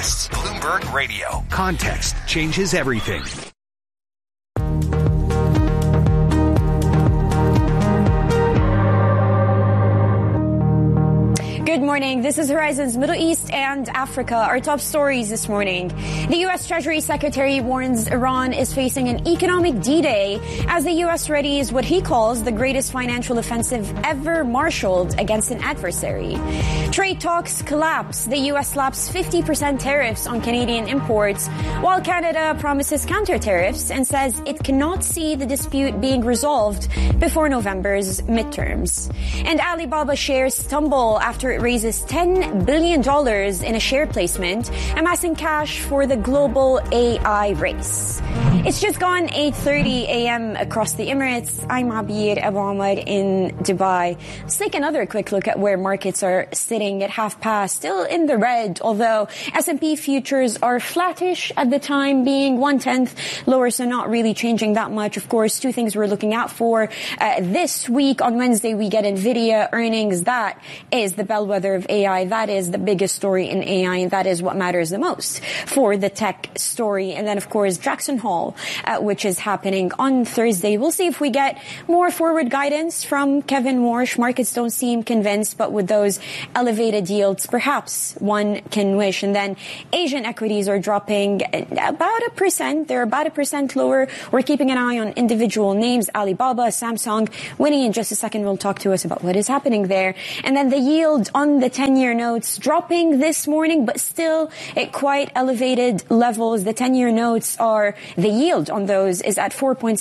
podcasts. Bloomberg Radio. Context changes everything. Good morning. This is Horizon's Middle East and Africa. Our top stories this morning. The U.S. Treasury Secretary warns Iran is facing an economic D-Day as the U.S. readies what he calls the greatest financial offensive ever marshaled against an adversary. Trade talks collapse. The U.S. slaps 50% tariffs on Canadian imports, while Canada promises counter tariffs and says it cannot see the dispute being resolved before November's midterms. And Alibaba shares tumble after it raises $10 billion in a share placement, amassing cash for the global AI race. It's just gone 8:30 a.m. across the Emirates. I'm Abir Abu Ahmad in Dubai. Let's take another quick look at where markets are sitting at half past, still in the red, although S&P futures are flattish at the time, being 1/10 lower, so not really changing that much. Of course, two things we're looking out for this week. On Wednesday, we get NVIDIA earnings. That is the bellwether of AI. That is the biggest story in AI, and that is what matters the most for the tech story. And then, of course, Jackson Hole, which is happening on Thursday. We'll see if we get more forward guidance from Kevin Warsh. Markets don't seem convinced, but with those elevated yields, perhaps one can wish. And then Asian equities are dropping about 1%. They're about 1% lower. We're keeping an eye on individual names, Alibaba, Samsung. Winnie, in just a second, will talk to us about what is happening there. And then the yield on the 10-year notes dropping this morning, but still at quite elevated levels. The 10-year notes are, the yield on those is at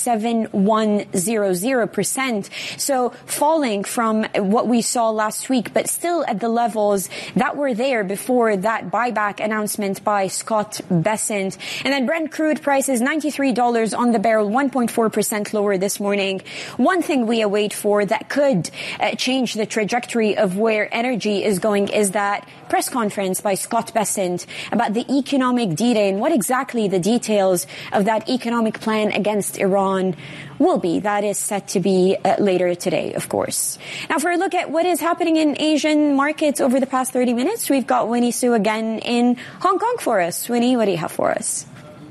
4.7100%. So falling from what we saw last week, but still at the levels that were there before that buyback announcement by Scott Bessent. And then Brent crude prices $93 on the barrel, 1.4% lower this morning. One thing we await for that could change the trajectory of where energy is going is that press conference by Scott Bessent about the economic D-Day and what exactly the details of that economic plan against Iran will be. That is set to be later today, of course. Now, for a look at what is happening in Asian markets over the past 30 minutes, we've got Winnie Su again in Hong Kong for us. Winnie, what do you have for us?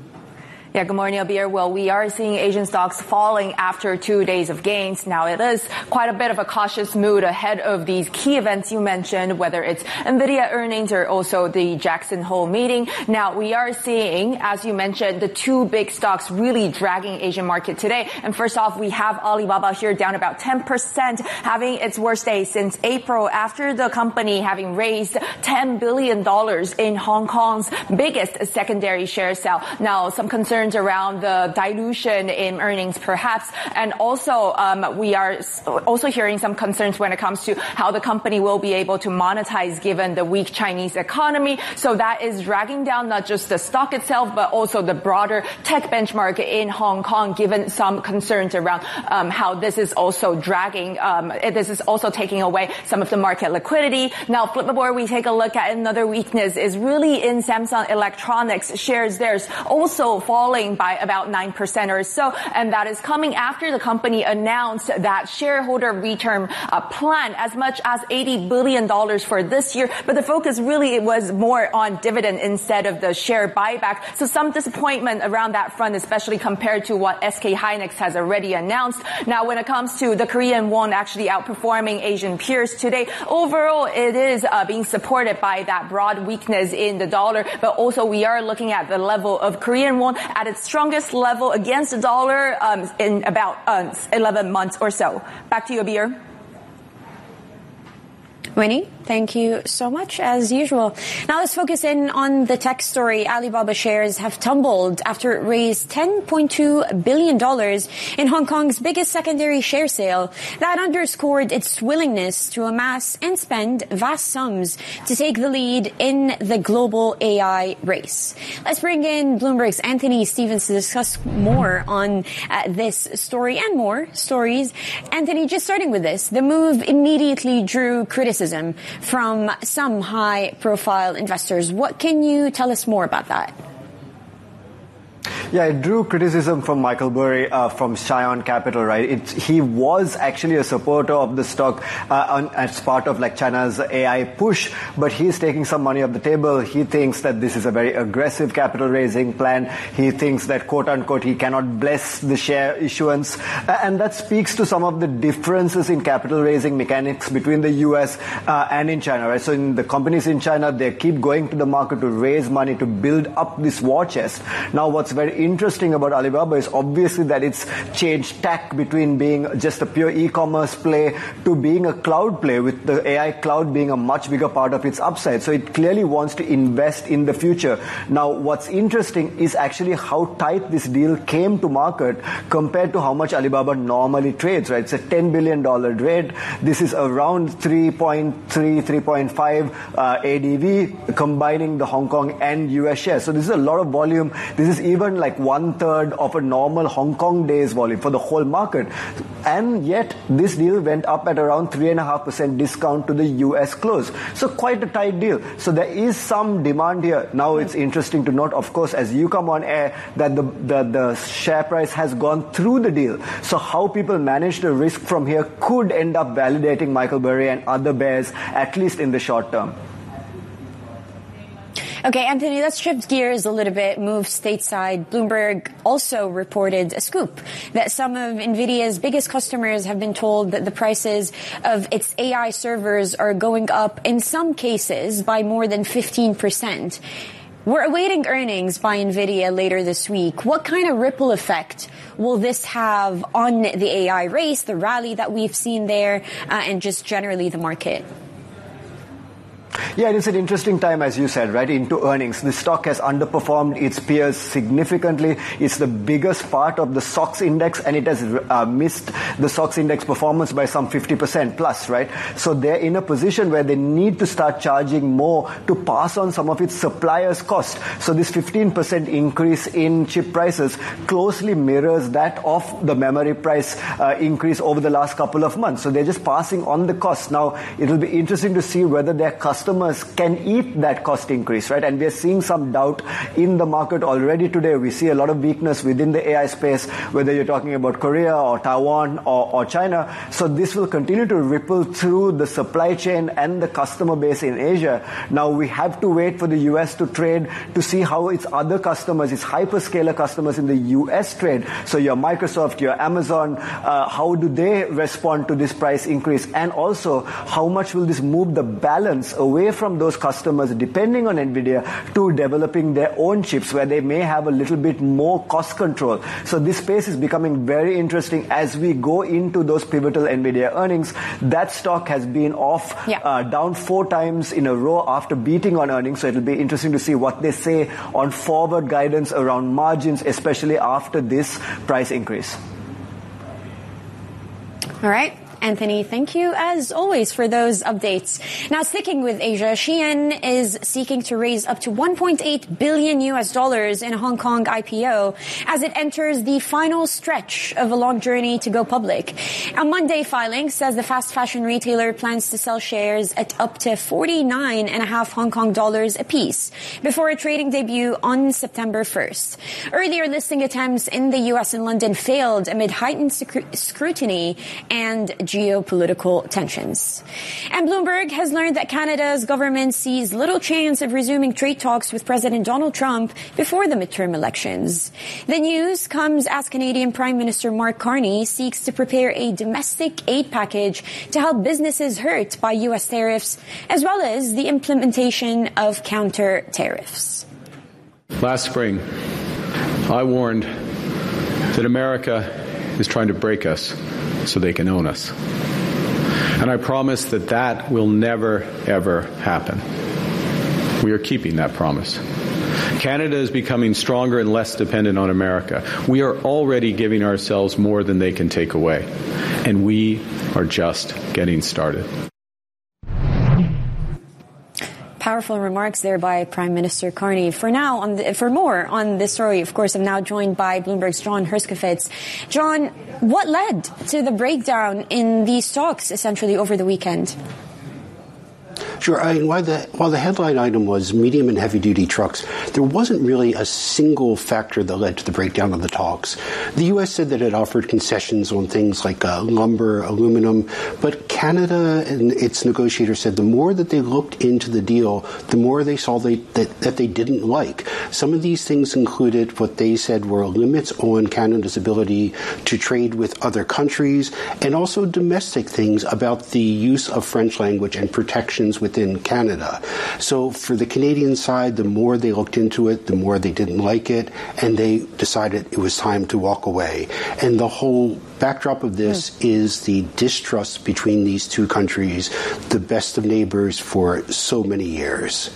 Yeah, good morning, Abir. Well, we are seeing Asian stocks falling after 2 days of gains. Now, it is quite a bit of a cautious mood ahead of these key events you mentioned, whether it's NVIDIA earnings or also the Jackson Hole meeting. Now, we are seeing, as you mentioned, the two big stocks really dragging Asian market today. And first off, we have Alibaba here down about 10%, having its worst day since April after the company having raised $10 billion in Hong Kong's biggest secondary share sale. Now, some concerns around the dilution in earnings perhaps, and also we are also hearing some concerns when it comes to how the company will be able to monetize given the weak Chinese economy. So that is dragging down not just the stock itself, but also the broader tech benchmark in Hong Kong, given some concerns around how this is also dragging, this is also taking away some of the market liquidity. Now, flip the board, we take a look at another weakness is really in Samsung Electronics shares. There's also falling by about 9% or so, and that is coming after the company announced that shareholder return plan as much as $80 billion for this year, but the focus really was more on dividend instead of the share buyback. So some disappointment around that front, especially compared to what SK Hynix has already announced. Now, when it comes to the Korean won actually outperforming Asian peers today, overall it is being supported by that broad weakness in the dollar, but also we are looking at the level of Korean won at its strongest level against the dollar in about 11 months or so. Back to you, Abir. Winnie, thank you so much, as usual. Now let's focus in on the tech story. Alibaba shares have tumbled after it raised $10.2 billion in Hong Kong's biggest secondary share sale. That underscored its willingness to amass and spend vast sums to take the lead in the global AI race. Let's bring in Bloomberg's Anthony Stevens to discuss more on this story and more stories. Anthony, just starting with this, the move immediately drew criticism from some high-profile investors. What can you tell us more about that? Yeah, it drew criticism from Michael Burry from Scion Capital, right? He was actually a supporter of the stock as part of like China's AI push, but he's taking some money off the table. He thinks that this is a very aggressive capital raising plan. He thinks that, quote unquote, he cannot bless the share issuance. And that speaks to some of the differences in capital raising mechanics between the US and in China, right? So in the companies in China, they keep going to the market to raise money to build up this war chest. Now, what's very interesting about Alibaba is obviously that it's changed tack between being just a pure e-commerce play to being a cloud play, with the AI cloud being a much bigger part of its upside. So it clearly wants to invest in the future. Now, what's interesting is actually how tight this deal came to market compared to how much Alibaba normally trades, right? It's a $10 billion trade. This is around 3.3, 3.5 ADV, combining the Hong Kong and US shares. So this is a lot of volume. This is even like 1/3 of a normal Hong Kong day's volume for the whole market. And yet this deal went up at around 3.5% discount to the US close. So quite a tight deal. So there is some demand here. Now it's interesting to note, of course, as you come on air, that the share price has gone through the deal. So how people manage the risk from here could end up validating Michael Burry and other bears, at least in the short term. Okay, Anthony, let's shift gears a little bit, move stateside. Bloomberg also reported a scoop that some of NVIDIA's biggest customers have been told that the prices of its AI servers are going up, in some cases, by more than 15%. We're awaiting earnings by NVIDIA later this week. What kind of ripple effect will this have on the AI race, the rally that we've seen there, and just generally the market? Yeah, it is an interesting time, as you said, right, into earnings. The stock has underperformed its peers significantly. It's the biggest part of the SOX index, and it has missed the SOX index performance by some 50% plus, right? So they're in a position where they need to start charging more to pass on some of its suppliers' cost. So this 15% increase in chip prices closely mirrors that of the memory price increase over the last couple of months. So they're just passing on the cost. Now, it'll be interesting to see whether their customers can eat that cost increase, right? And we're seeing some doubt in the market already today. We see a lot of weakness within the AI space, whether you're talking about Korea or Taiwan or China. So this will continue to ripple through the supply chain and the customer base in Asia. Now, we have to wait for the US to trade to see how its other customers, its hyperscaler customers in the US trade. So your Microsoft, your Amazon, how do they respond to this price increase? And also, how much will this move the balance away from those customers, depending on NVIDIA, to developing their own chips where they may have a little bit more cost control. So this space is becoming very interesting as we go into those pivotal NVIDIA earnings. That stock has been off, down 4 times in a row after beating on earnings. So it'll be interesting to see what they say on forward guidance around margins, especially after this price increase. All right. Anthony, thank you as always for those updates. Now, sticking with Asia, Shein is seeking to raise up to $1.8 billion in a Hong Kong IPO as it enters the final stretch of a long journey to go public. A Monday filing says the fast fashion retailer plans to sell shares at up to 49.5 Hong Kong dollars apiece before a trading debut on September 1st. Earlier listing attempts in the US and London failed amid heightened scrutiny and geopolitical tensions. And Bloomberg has learned that Canada's government sees little chance of resuming trade talks with President Donald Trump before the midterm elections. The news comes as Canadian Prime Minister Mark Carney seeks to prepare a domestic aid package to help businesses hurt by U.S. tariffs, as well as the implementation of counter tariffs. Last spring, I warned that America is trying to break us so they can own us. And I promise that that will never, ever happen. We are keeping that promise. Canada is becoming stronger and less dependent on America. We are already giving ourselves more than they can take away. And we are just getting started. Powerful remarks there by Prime Minister Carney. For more on this story, of course, I'm now joined by Bloomberg's John Herskovits. John, what led to the breakdown in these stocks essentially over the weekend? Sure. While the headline item was medium and heavy-duty trucks, there wasn't really a single factor that led to the breakdown of the talks. The U.S. said that it offered concessions on things like lumber, aluminum, but Canada and its negotiators said the more that they looked into the deal, the more they saw that they didn't like. Some of these things included what they said were limits on Canada's ability to trade with other countries, and also domestic things about the use of French language and protections within Canada. So for the Canadian side, the more they looked into it, the more they didn't like it, and they decided it was time to walk away. And the whole backdrop of this is the distrust between these two countries, the best of neighbors for so many years.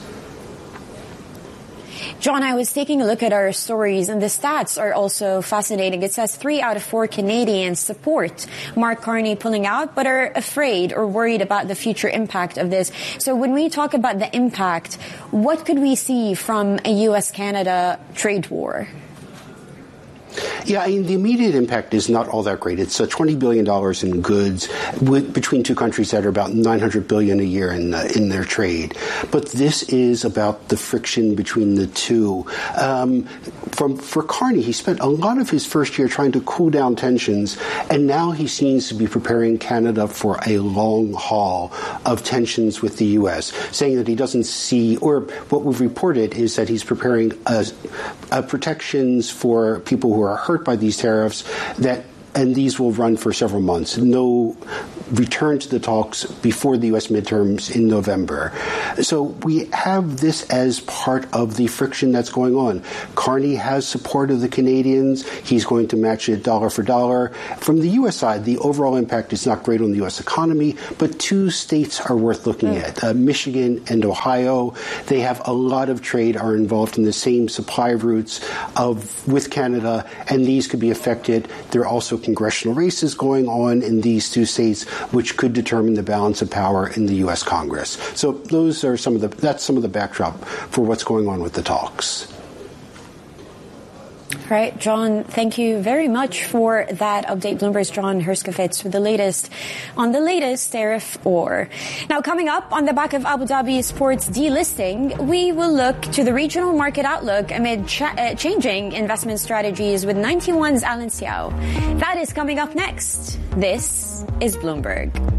John, I was taking a look at our stories, and the stats are also fascinating. It says 3 out of 4 Canadians support Mark Carney pulling out, but are afraid or worried about the future impact of this. So when we talk about the impact, what could we see from a U.S.-Canada trade war? Yeah, I mean, the immediate impact is not all that great. It's $20 billion in goods between two countries that are about $900 billion a year in their trade. But this is about the friction between the two. For Carney, he spent a lot of his first year trying to cool down tensions, and now he seems to be preparing Canada for a long haul of tensions with the U.S., saying that he doesn't see, or what we've reported is that he's preparing protections for people who are hurt by these tariffs, and these will run for several months. No return to the talks before the U.S. midterms in November. So we have this as part of the friction that's going on. Carney has support of the Canadians. He's going to match it dollar for dollar. From the U.S. side, the overall impact is not great on the U.S. economy, but 2 states are worth looking at, Michigan and Ohio. They have a lot of trade, are involved in the same supply routes with Canada, and these could be affected. There are also congressional races going on in these 2 states, which could determine the balance of power in the U.S. Congress. So those are that's some of the backdrop for what's going on with the talks. All right, John, thank you very much for that update. Bloomberg's John Herskovits with the latest on the latest tariff war. Now, coming up on the back of Abu Dhabi Sports delisting, we will look to the regional market outlook amid changing investment strategies with 91's Alan Xiao. That is coming up next. This is Bloomberg.